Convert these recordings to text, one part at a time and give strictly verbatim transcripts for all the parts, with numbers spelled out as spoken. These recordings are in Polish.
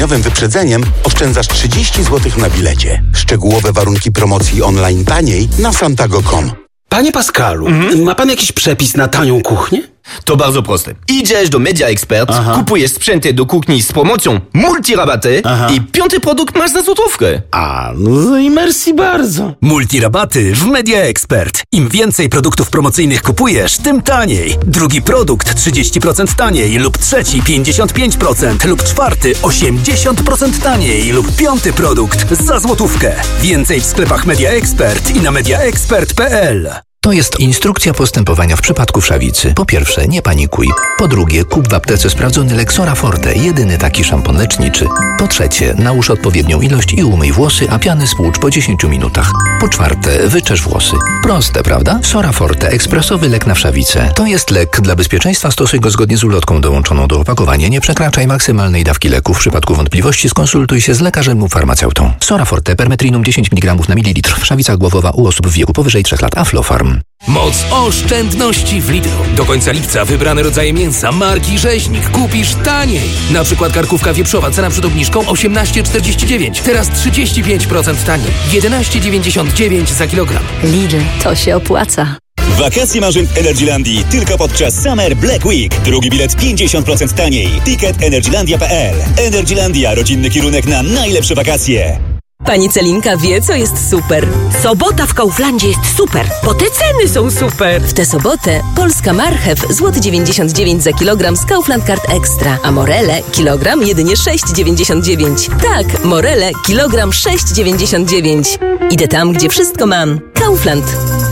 wyprzedzeniem oszczędzasz trzydzieści złotych na bilecie. Szczegółowe warunki promocji online taniej na santago kropka com. Panie Pascalu, mhm. ma pan jakiś przepis na tanią kuchnię? To bardzo proste. Idziesz do Media Expert, Aha. kupujesz sprzęty do kuchni z promocją multirabaty Aha. i piąty produkt masz za złotówkę. A, no i merci bardzo. Multirabaty w Media Expert. Im więcej produktów promocyjnych kupujesz, tym taniej. Drugi produkt trzydzieści procent taniej lub trzeci pięćdziesiąt pięć procent lub czwarty osiemdziesiąt procent taniej lub piąty produkt za złotówkę. Więcej w sklepach Media Expert i na media expert kropka p l. To jest instrukcja postępowania w przypadku wszawicy. Po pierwsze, nie panikuj. Po drugie, kup w aptece sprawdzony Lexora Forte, jedyny taki szampon leczniczy. Po trzecie, nałóż odpowiednią ilość i umyj włosy, a piany spłucz po dziesięciu minutach. Po czwarte, wyczesz włosy. Proste, prawda? Sora Forte, ekspresowy lek na wszawicę. To jest lek. Dla bezpieczeństwa stosuj go zgodnie z ulotką dołączoną do opakowania. Nie przekraczaj maksymalnej dawki leku. W przypadku wątpliwości skonsultuj się z lekarzem lub farmaceutą. Sora Forte, permetrinum dziesięć miligramów na mililitr. Wszawica głowowa u osób w wieku powyżej trzech lat. Aflofarm. Moc oszczędności w Lidlu. Do końca lipca wybrane rodzaje mięsa marki Rzeźnik kupisz taniej. Na przykład karkówka wieprzowa, cena przed obniżką osiemnaście czterdzieści dziewięć. Teraz trzydzieści pięć procent taniej. jedenaście dziewięćdziesiąt dziewięć za kilogram. Lidl, to się opłaca. Wakacje marzeń w Energylandii tylko podczas Summer Black Week. Drugi bilet pięćdziesiąt procent taniej. Ticket energylandia kropka p l. Energylandia, rodzinny kierunek na najlepsze wakacje. Pani Celinka wie, co jest super. Sobota w Kauflandzie jest super, bo te ceny są super. W tę sobotę polska marchew złoty dziewięćdziesiąt dziewięć za kilogram z Kaufland Card Extra, a morele kilogram jedynie sześć dziewięćdziesiąt dziewięć. Tak, morele kilogram sześć dziewięćdziesiąt dziewięć. Idę tam, gdzie wszystko mam. Kaufland.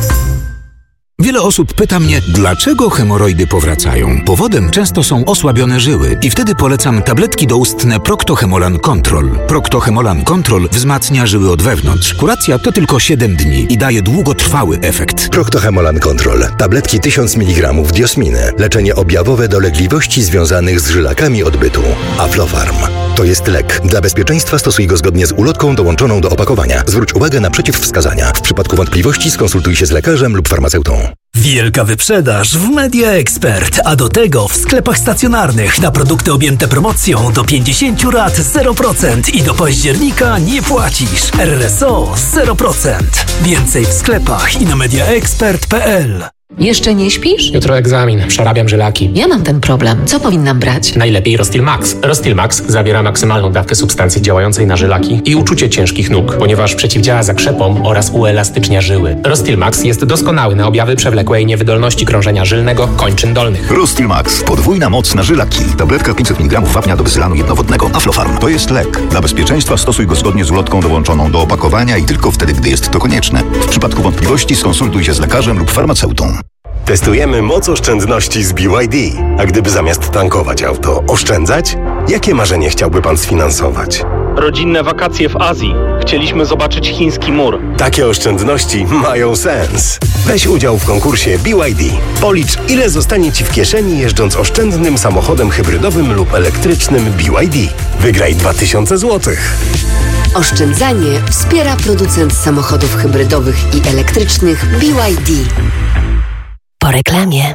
Wiele osób pyta mnie, dlaczego hemoroidy powracają. Powodem często są osłabione żyły i wtedy polecam tabletki doustne Procto-Hemolan Control. Procto-Hemolan Control wzmacnia żyły od wewnątrz. Kuracja to tylko siedem dni i daje długotrwały efekt. Procto-Hemolan Control. Tabletki tysiąc miligramów diosminy. Leczenie objawowe dolegliwości związanych z żylakami odbytu. Aflofarm. To jest lek. Dla bezpieczeństwa stosuj go zgodnie z ulotką dołączoną do opakowania. Zwróć uwagę na przeciwwskazania. W przypadku wątpliwości skonsultuj się z lekarzem lub farmaceutą. Wielka wyprzedaż w Media Expert, a do tego w sklepach stacjonarnych na produkty objęte promocją do pięćdziesięciu rat zero procent i do października nie płacisz. R R S O zero procent. Więcej w sklepach i na media expert kropka p l. Jeszcze nie śpisz? Jutro egzamin, przerabiam żylaki. Ja mam ten problem. Co powinnam brać? Najlepiej Rostil Max. Rostil Max zawiera maksymalną dawkę substancji działającej na żylaki i uczucie ciężkich nóg, ponieważ przeciwdziała zakrzepom oraz uelastycznia żyły. Rostil Max jest doskonały na objawy przewlekłej niewydolności krążenia żylnego kończyn dolnych. Rostil Max. Podwójna moc na żylaki. Tabletka pięćset miligramów wapnia do wyzylanu jednowodnego. Aflofarm. To jest lek. Dla bezpieczeństwa stosuj go zgodnie z ulotką dołączoną do opakowania i tylko wtedy, gdy jest to konieczne. W przypadku wątpliwości skonsultuj się z lekarzem lub farmaceutą. Testujemy moc oszczędności z B Y D. A gdyby zamiast tankować auto oszczędzać? Jakie marzenie chciałby pan sfinansować? Rodzinne wakacje w Azji. Chcieliśmy zobaczyć chiński mur. Takie oszczędności mają sens. Weź udział w konkursie B Y D. Policz, ile zostanie ci w kieszeni jeżdżąc oszczędnym samochodem hybrydowym lub elektrycznym B Y D. Wygraj dwa tysiące złotych. Oszczędzanie wspiera producent samochodów hybrydowych i elektrycznych B Y D. Po reklamie.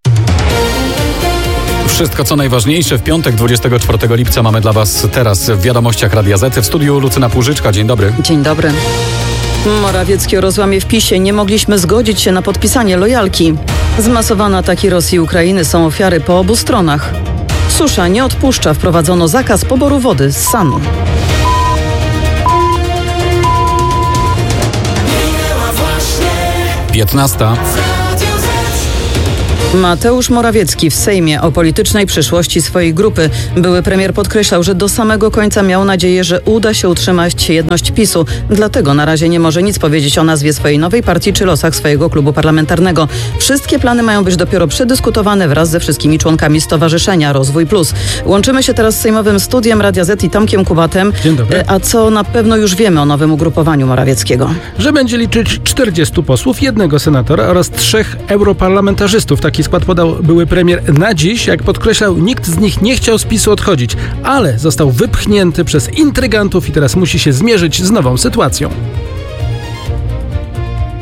Wszystko co najważniejsze w piątek dwudziestego czwartego lipca mamy dla Was teraz w wiadomościach Radia Z. W studiu Lucyna Płużyczka. Dzień dobry. Dzień dobry. Morawiecki o rozłamie w PiSie. Nie mogliśmy zgodzić się na podpisanie lojalki. Zmasowane ataki Rosji i Ukrainy są ofiary po obu stronach. Susza nie odpuszcza. Wprowadzono zakaz poboru wody z Sanu. piętnasta. Mateusz Morawiecki w Sejmie o politycznej przyszłości swojej grupy. Były premier podkreślał, że do samego końca miał nadzieję, że uda się utrzymać jedność PiSu. Dlatego na razie nie może nic powiedzieć o nazwie swojej nowej partii czy losach swojego klubu parlamentarnego. Wszystkie plany mają być dopiero przedyskutowane wraz ze wszystkimi członkami Stowarzyszenia Rozwój Plus. Łączymy się teraz z sejmowym studiem Radia Z i Tomkiem Kubatem. Dzień dobry. A co na pewno już wiemy o nowym ugrupowaniu Morawieckiego? Że będzie liczyć czterdziestu posłów, jednego senatora oraz trzech europarlamentarzystów. Taki skład podał były premier na dziś. Jak podkreślał, nikt z nich nie chciał z PiSu odchodzić, ale został wypchnięty przez intrygantów i teraz musi się zmierzyć z nową sytuacją.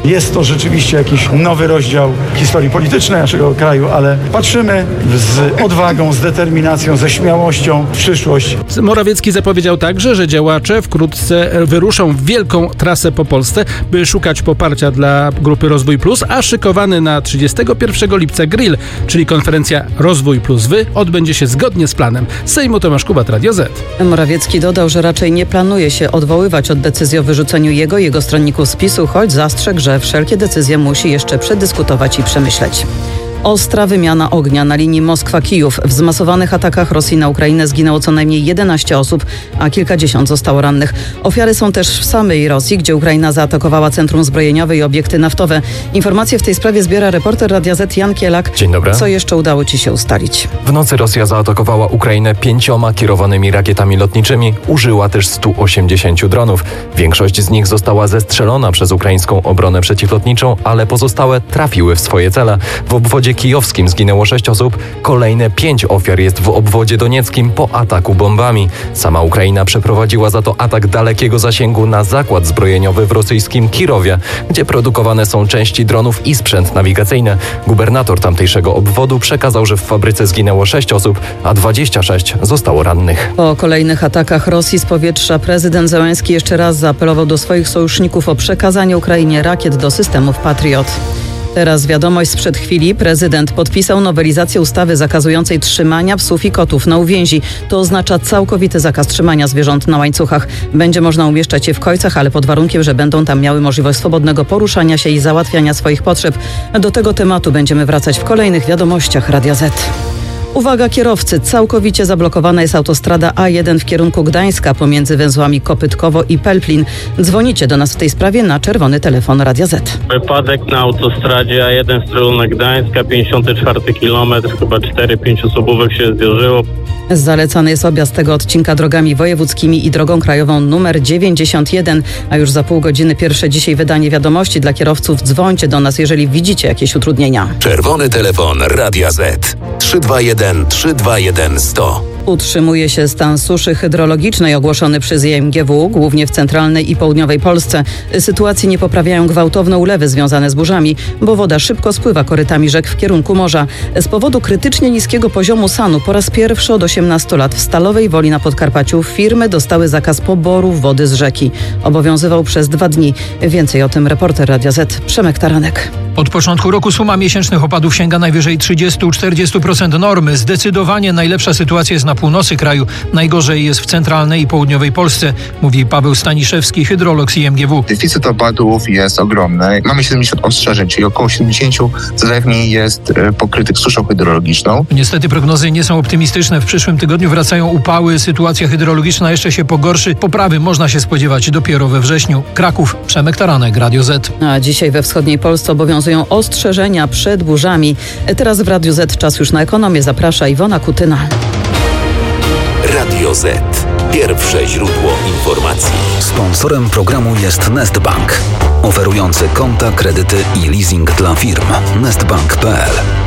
Jest to rzeczywiście jakiś nowy rozdział historii politycznej naszego kraju, ale patrzymy z odwagą, z determinacją, ze śmiałością w przyszłość. Morawiecki zapowiedział także, że działacze wkrótce wyruszą w wielką trasę po Polsce, by szukać poparcia dla Grupy Rozwój Plus, a szykowany na trzydziestego pierwszego lipca grill, czyli konferencja Rozwój Plus Wy, odbędzie się zgodnie z planem. Z Sejmu Tomasz Kubat, Radio Z. Morawiecki dodał, że raczej nie planuje się odwoływać od decyzji o wyrzuceniu jego i jego stronników z PiS-u, choć zastrzegł, że wszelkie decyzje musi jeszcze przedyskutować i przemyśleć. Ostra wymiana ognia na linii Moskwa-Kijów. W zmasowanych atakach Rosji na Ukrainę zginęło co najmniej jedenaście osób, a kilkadziesiąt zostało rannych. Ofiary są też w samej Rosji, gdzie Ukraina zaatakowała centrum zbrojeniowe i obiekty naftowe. Informacje w tej sprawie zbiera reporter Radia Z Jan Kielak. Dzień dobry. Co jeszcze udało Ci się ustalić? W nocy Rosja zaatakowała Ukrainę pięcioma kierowanymi rakietami lotniczymi. Użyła też stu osiemdziesięciu dronów. Większość z nich została zestrzelona przez ukraińską obronę przeciwlotniczą, ale pozostałe trafiły w swoje cele. W obwodzie kijowskim zginęło sześć osób, kolejne pięć ofiar jest w obwodzie donieckim po ataku bombami. Sama Ukraina przeprowadziła za to atak dalekiego zasięgu na zakład zbrojeniowy w rosyjskim Kirowie, gdzie produkowane są części dronów i sprzęt nawigacyjny. Gubernator tamtejszego obwodu przekazał, że w fabryce zginęło sześć osób, a dwadzieścia sześć zostało rannych. Po kolejnych atakach Rosji z powietrza prezydent Zełenski jeszcze raz zaapelował do swoich sojuszników o przekazanie Ukrainie rakiet do systemów Patriot. Teraz wiadomość sprzed chwili. Prezydent podpisał nowelizację ustawy zakazującej trzymania psów i kotów na uwięzi. To oznacza całkowity zakaz trzymania zwierząt na łańcuchach. Będzie można umieszczać je w kojcach, ale pod warunkiem, że będą tam miały możliwość swobodnego poruszania się i załatwiania swoich potrzeb. Do tego tematu będziemy wracać w kolejnych wiadomościach Radia Z. Uwaga kierowcy, całkowicie zablokowana jest autostrada A jeden w kierunku Gdańska pomiędzy węzłami Kopytkowo i Pelplin. Dzwonicie do nas w tej sprawie na czerwony telefon Radia Z. Wypadek na autostradzie A jeden w stronę Gdańska, pięćdziesiąty czwarty kilometr, chyba cztery pięć osobówek się zderzyło. Zalecany jest objazd tego odcinka drogami wojewódzkimi i drogą krajową numer dziewięćdziesiąt jeden, a już za pół godziny pierwsze dzisiaj wydanie wiadomości dla kierowców. Dzwońcie do nas, jeżeli widzicie jakieś utrudnienia. Czerwony telefon Radia Z trzy dwa jeden trzy dwa jeden sto. Utrzymuje się stan suszy hydrologicznej ogłoszony przez I M G W, głównie w centralnej i południowej Polsce. Sytuacji nie poprawiają gwałtowne ulewy związane z burzami, bo woda szybko spływa korytami rzek w kierunku morza. Z powodu krytycznie niskiego poziomu sanu po raz pierwszy od osiemnastu lat w Stalowej Woli na Podkarpaciu firmy dostały zakaz poboru wody z rzeki. Obowiązywał przez dwa dni. Więcej o tym reporter Radia Z Przemek Taranek. Od początku roku suma miesięcznych opadów sięga najwyżej trzydzieści do czterdziestu procent normy. Zdecydowanie najlepsza sytuacja jest na północy kraju. Najgorzej jest w centralnej i południowej Polsce, mówi Paweł Staniszewski, hydrolog z I M G W. Deficyt opadów jest ogromny. Mamy siedemdziesiąt ostrzeżeń, czyli około siedemdziesiąt zalewni jest pokrytych suszą hydrologiczną. Niestety prognozy nie są optymistyczne. W przyszłym tygodniu wracają upały. Sytuacja hydrologiczna jeszcze się pogorszy. Poprawy można się spodziewać dopiero we wrześniu. Kraków, Przemek Taranek, Radio Z. A dzisiaj we wschodniej Polsce obowiązują ostrzeżenia przed burzami. Teraz w Radiu Z czas już na ekonomię. Zaprasza Iwona Kutyna. Radio Z. Pierwsze źródło informacji. Sponsorem programu jest Nestbank, oferujący konta, kredyty i leasing dla firm. nestbank kropka p l.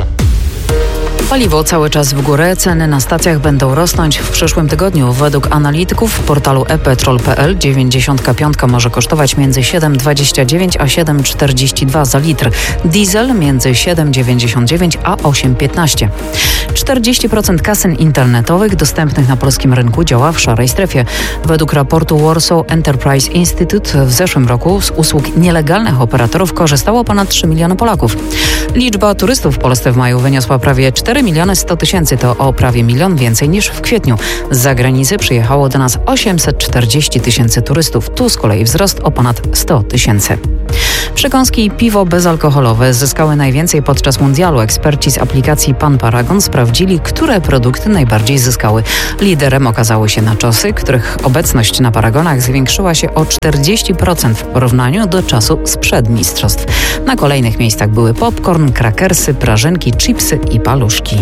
Paliwo cały czas w górę, ceny na stacjach będą rosnąć w przyszłym tygodniu. Według analityków portalu e petrol kropka p l dziewięćdziesiątka pięć może kosztować między siedem dwadzieścia dziewięć a siedem czterdzieści dwa za litr. Diesel między siedem dziewięćdziesiąt dziewięć a osiem piętnaście. czterdzieści procent kasyn internetowych dostępnych na polskim rynku działa w szarej strefie. Według raportu Warsaw Enterprise Institute w zeszłym roku z usług nielegalnych operatorów korzystało ponad trzy miliony Polaków. Liczba turystów w Polsce w maju wyniosła prawie cztery miliony sto tysięcy, to o prawie milion więcej niż w kwietniu. Z zagranicy przyjechało do nas osiemset czterdzieści tysięcy turystów, tu z kolei wzrost o ponad sto tysięcy. Przekąski i piwo bezalkoholowe zyskały najwięcej podczas mundialu. Eksperci z aplikacji Pan Paragon sprawdzili, które produkty najbardziej zyskały. Liderem okazały się naczosy, których obecność na paragonach zwiększyła się o czterdzieści procent w porównaniu do czasu sprzed mistrzostw. Na kolejnych miejscach były popcorn, krakersy, prażynki, chipsy i paluszki.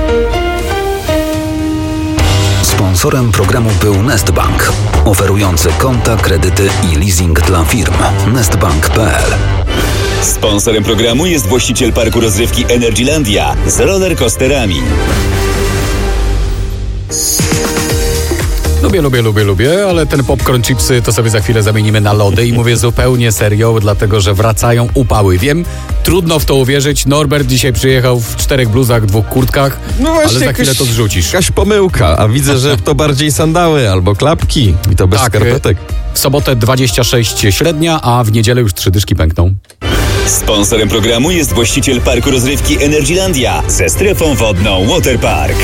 Sponsorem programu był Nestbank, oferujący konta, kredyty i leasing dla firm. nestbank kropka p l. Sponsorem programu jest właściciel parku rozrywki Energylandia z rollercoasterami. Lubię, lubię, lubię, lubię, ale ten popcorn chipsy to sobie za chwilę zamienimy na lody i mówię zupełnie serio, dlatego że wracają upały. Wiem, trudno w to uwierzyć. Norbert dzisiaj przyjechał w czterech bluzach, dwóch kurtkach, no właśnie, ale za chwilę jakaś, to zrzucisz. Jakaś pomyłka, a widzę, że to bardziej sandały albo klapki i to bez tak, skarpetek. W sobotę dwadzieścia sześć średnia, a w niedzielę już trzy dyszki pękną. Sponsorem programu jest właściciel parku rozrywki Energylandia ze strefą wodną Waterpark.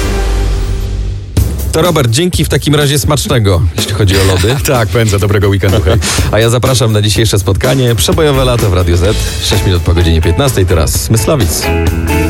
To Robert, dzięki w takim razie smacznego, jeśli chodzi o lody. Tak, pędzę, dobrego weekendu. Hej. A ja zapraszam na dzisiejsze spotkanie. Przebojowe lato w Radio Z. sześć minut po godzinie piętnastej, teraz Myslowic.